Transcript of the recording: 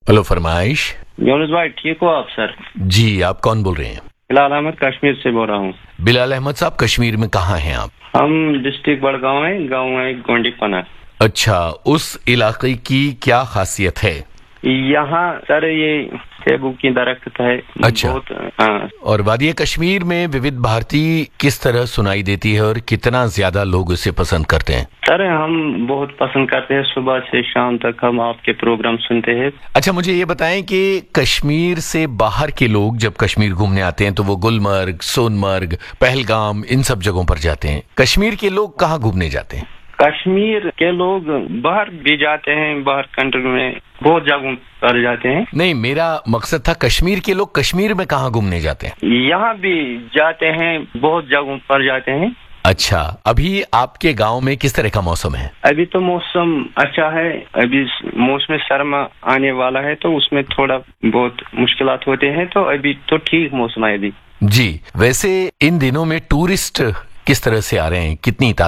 Hello फरमाइश। यूनुस भाई ठीक हो आप सर? जी, आप कौन बोल रहे हैं? बिलाल अहमद कश्मीर से बोल रहा हूँ। बिलाल अहमद साहब, कश्मीर में कहाँ हैं आप? हम डिस्ट्रिक्ट बड़गांव है, गाँव है गोंडीपना। अच्छा, उस इलाके की क्या खासियत है? यहाँ सर ये सेबू की दरख्त है। अच्छा। बहुत हाँ। और वादी कश्मीर में विविध भारती किस तरह सुनाई देती है और कितना ज्यादा लोग उसे पसंद करते हैं? सर हम बहुत पसंद करते हैं, सुबह से शाम तक हम आपके प्रोग्राम सुनते हैं। अच्छा, मुझे ये बताएं कि कश्मीर से बाहर के लोग जब कश्मीर घूमने आते हैं तो वो गुलमर्ग, सोनमर्ग, पहलगाम, इन सब जगहों पर जाते हैं। कश्मीर के लोग कहाँ घूमने जाते हैं? कश्मीर के लोग बाहर भी जाते हैं, बाहर कंट्री में बहुत जगहों पर जाते हैं। नहीं, मेरा मकसद था कश्मीर के लोग कश्मीर में कहाँ घूमने जाते हैं? यहाँ भी जाते हैं, बहुत जगहों पर जाते हैं। अच्छा, अभी आपके गांव में किस तरह का मौसम है? अभी तो मौसम अच्छा है। अभी मौसम सरमा आने वाला है तो उसमें थोड़ा बहुत मुश्किलात होते हैं, तो अभी तो ठीक मौसम है अभी। जी, वैसे इन दिनों में टूरिस्ट किस तरह से आ रहे हैं, कितनी